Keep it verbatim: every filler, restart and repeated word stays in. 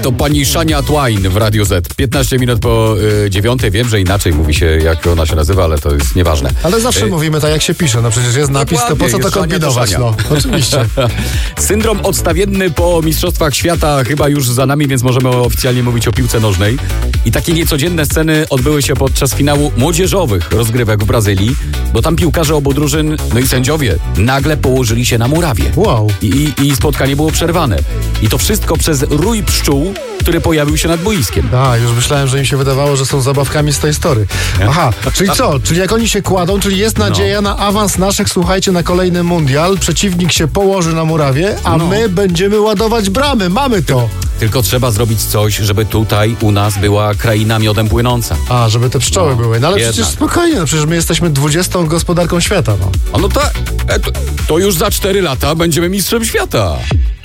To pani Shania Twain w Radiu Z. piętnaście minut po y, dziewiątej. Wiem, że inaczej mówi się, jak ona się nazywa, ale to jest nieważne. Ale zawsze y- mówimy tak, jak się pisze. No przecież jest napis, to po co to kombinować? No, oczywiście. Syndrom odstawienny po Mistrzostwach Świata chyba już za nami, więc możemy oficjalnie mówić o piłce nożnej. I takie niecodzienne sceny odbyły się podczas finału młodzieżowych rozgrywek w Brazylii, bo tam piłkarze obu drużyn, no i sędziowie, nagle położyli się na murawie. Wow. I, i, i spotkanie było przerwane. I to wszystko przez rój pszczół, który pojawił się nad boiskiem. A, już myślałem, że im się wydawało, że są zabawkami z tej story. Aha, czyli co? Czyli jak oni się kładą, czyli jest nadzieja no. na awans naszych, słuchajcie, na kolejny mundial. Przeciwnik się położy na murawie, a no. my będziemy ładować bramy. Mamy to. Tylko trzeba zrobić coś, żeby tutaj u nas była kraina miodem płynąca. A, żeby te pszczoły no, były. No ale jednak. przecież spokojnie, no przecież my jesteśmy dwudziestą gospodarką świata. No, a no to, to, to już za cztery lata będziemy mistrzem świata.